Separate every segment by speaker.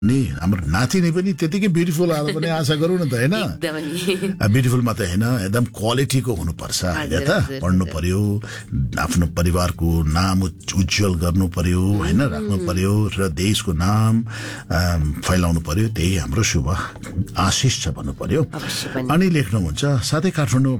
Speaker 1: नि हाम्रो नातिनी पनि त्यतिकै ब्युटिफुल आएर पनि आशा गरौँ न त हैन ब्युटिफुल मात्रै हैन एकदम क्वालिटीको हुनुपर्छ हैन त पढ्नु पर्यो आफ्नो परिवारको नाम उज्जवल गर्नु पर्यो हैन राख्नु पर्यो र देशको नाम फैलाउनु पर्यो त्यही हाम्रो शुभ आशिष छ भन्नु पर्यो अनि लेख्नुहुन्छ साथै काठमाडौँ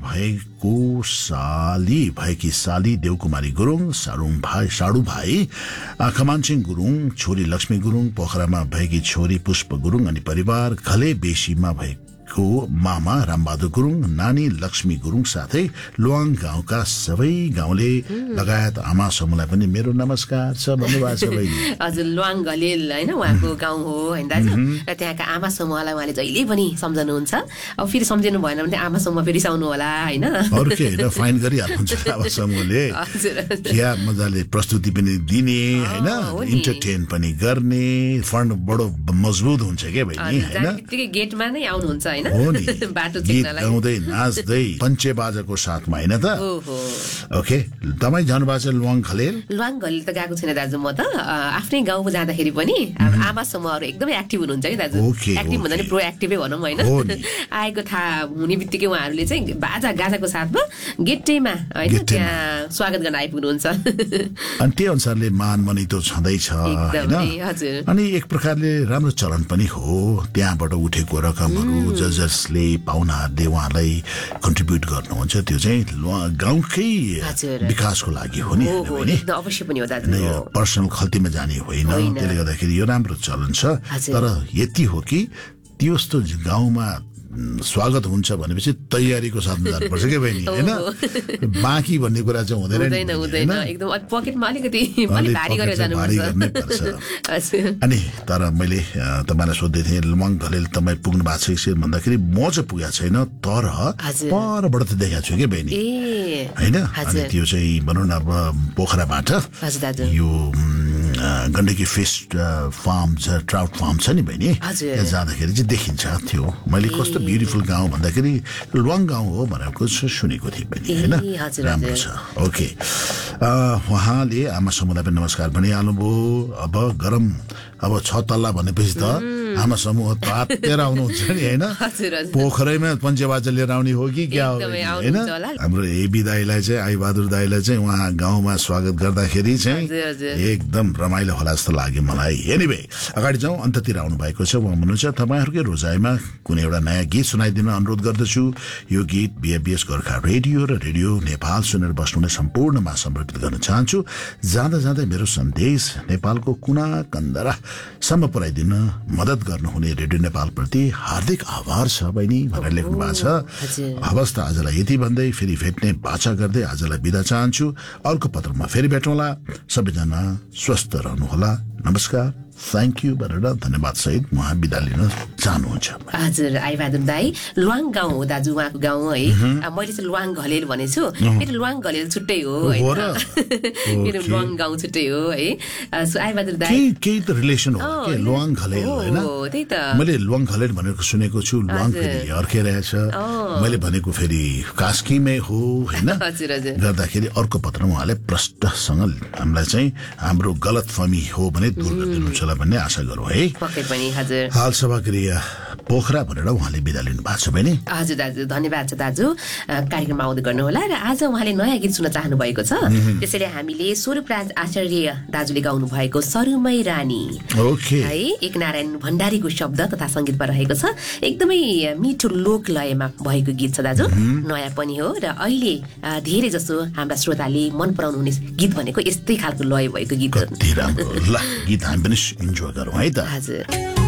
Speaker 1: भएकी साली देवकुमारी गुरुङ साडु भाइ खमानसिंह गुरुङ छोरी लक्ष्मी गुरुङ पोखरामा भएकी छोरी पुष्प गुरुङ अनि परिवार घले बेसीमा भएको मामा रामबहादुर गुरुङ नानी लक्ष्मी गुरुङ साथै लुवाङ गाउँका सबै गाउँले लगायत आमा समूहलाई पनि मेरो नमस्कार छ भन्नुभएको छ बहिनी
Speaker 2: हजुर लुवाङ घलेल हैन उहाँको गाउँ हो हैन दाजु र त्यहाँका आमा समूहलाई उहाँले जहिले पनि सम्झनुहुन्छ अब फेरि सम्झिनु भएन भने आमा समूह फेरि रिसाउनु होला हैन
Speaker 1: अर्कै हैन फाइन गरिहाल्नुहुन्छ आमा समूहले क्या मजाले प्रस्तुति पनि दिने हैन इन्टरटेन पनि गर्ने फन्ड बडो मजबुत हुन्छ के बहिनी हैन
Speaker 2: त्यतिकै गेटमा नै आउनुहुन्छ
Speaker 1: हो नि बाटो गाउँदै नाच्दै पञ्चे बाजाको साथमा हैन त ओके तपाईँ जानुभएको छ लुवाङ घलेल
Speaker 2: त गएको छैन दाजु म त आफ्नै गाउँमा जाँदाखेरि पनि आमा समूहहरू एकदमै एक्टिभ हुनुहुन्छ है दाजु एक्टिभ भन्दा नि प्रोएक्टिभै भनौँ हैन आएको थाहा हुने बित्तिकै उहाँहरूले चाहिँ बाजा गाजाको साथमा गेटैमा हैन त्यहाँ स्वागत गर्न आइपुग्नुहुन्छ
Speaker 1: अनि त्यही अनुसारले मान मनितो छँदैछ हैन अनि एक प्रकारले राम्रो चलन पनि हो त्यहाँबाट उठेको रकमहरू जसले पाउनाहरूले उहाँलाई कन्ट्रिब्युट गर्नुहुन्छ त्यो चाहिँ गाउँकै विकासको लागि हो नि
Speaker 2: अवश्य पनि हो दाजु
Speaker 1: पर्सनल खल्तीमा जाने होइन त्यसले गर्दाखेरि यो राम्रो चलन छ तर यति हो कि त्यस्तो गाउँमा स्वागत हुन्छ भनेपछि तयारीको साथमा जानुपर्छ के बहिनी हैन बाँकी भन्ने कुरा चाहिँ हुँदैन
Speaker 2: एकदम पकेटमा अलिकति भारी गरेर जानुपर्छ
Speaker 1: अनि तर मैले तपाईलाई सोध्दै थिएँ लुवाङ घलेल तपाईँ पुग्नु भएको छ भन्दाखेरि म चाहिँ पुगेको छैन तर परबाट त देखाएको छु के बहिनी हैन अनि त्यो चाहिँ भनौँ न अब पोखराबाट यो गण्डकी फिस फार्म छ ट्राउट फार्म छ नि बहिनी त्यहाँ जाँदाखेरि चाहिँ देखिन्छ थियो मैले कस्तो ब्युटिफुल गाउँ भन्दाखेरि लुवाङ गाउँ हो भनेको सुनेको थिएँ पनि हैन राम्रो छ ओके उहाँले आमा समूहलाई पनि नमस्कार भनिहाल्नुभयो अब गरम अब 6 तल्ला भनेपछि त आमा समूह तातेर आउनुहुन्छ नि हैन पोखरैमा पञ्चेबाजा लिएर आउने हो कि क्या हो हैन हाम्रो एबी दाइलाई चाहिँ आई बहादुर दाइलाई चाहिँ उहाँ गाउँमा स्वागत गर्दाखेरि चाहिँ एकदम रमाइलो होला जस्तो लाग्यो मलाई एनीवे अगाडि जाउँ अन्ततिर आउनु भएको छ उहाँ भन्नुहुन्छ तपाईहरुकै रोजाइमा कुनै एउटा नयाँ गीत सुनाइदिन अनुरोध गर्दछु यो गीत बीएबीएस गोर्खा रेडियो र रेडियो नेपाल सुनेर बस्नुहुने सम्पूर्णमा समर्पित गर्न चाहन्छु जाँदा जाँदै मेरो सन्देश नेपालको कुना कन्दरा सम्म पुर्याइदिन मद्दत गर्नुहुने रेडियो नेपाल प्रति हार्दिक आभार छ बहिनी भनेर लेख्नु भएको छ हवस् त आजलाई यति भन्दै फेरि भेट्ने बाचा गर्दै आजलाई बिदा चाहन्छु अर्को पत्रमा फेरि भेटौँला सबैजना स्वस्थ रहनुहोला नमस्कार थ्याङ्क यू भनेर धन्यवाद सहित उहाँ बिदा लिन चाहनुहुन्छ
Speaker 2: हजुर आई बहादुर दाई लुवाङ गाउँ हो दाजु उहाँको गाउँ है मैले चाहिँ लुवाङ घलेल भनेछु मेरो लुवाङ घलेल छुट्टै हो मेरो लुवाङ गाउँ छुट्टै हो है आई बहादुर दाई
Speaker 1: केही त रिलेसन हो के लुवाङ घलेल हैन
Speaker 2: त्यही त
Speaker 1: मैले लुवाङ घलेल भनेको सुनेको छु लुवाङ फेरि अर्कै रहेछ मैले भनेको फेरि कास्कीमै हो हैन गर्दाखेरि अर्को पत्रमा उहाँले प्रष्टसँग हामीलाई चाहिँ हाम्रो गलतफहमी हो भने दूर गरिदिनुहुन्छ भन्ने आशा गरौँ है
Speaker 2: पक्कै पनि हजुर
Speaker 1: हाल सभा क्रिया पोखरा भनेर उहाँले बिदा लिनु भएको छ बहिनी
Speaker 2: हजुर दाजु धन्यवाद छ दाजु कार्यक्रममा आउँदै गर्नु होला र आज उहाँले नयाँ गीत सुन्न चाहनु भएको छ त्यसैले हामीले स्वरूपराज आचार्य दाजुले गाउनु भएको सरुमै रानी
Speaker 1: ओके
Speaker 2: है एक नारायण भण्डारीको शब्द तथा संगीतमा रहेको छ एकदमै मिठो लोक लयमा भएको गीत छ दाजु नयाँ पनि हो र अहिले धेरै जसो हाम्रा श्रोताले मन पराउनु हुने गीत भनेको यस्तै खालको लय भएको गीत हो
Speaker 1: राम्रो ल गीत हामी पनि इन्जोय गरौँ है त
Speaker 2: हजुर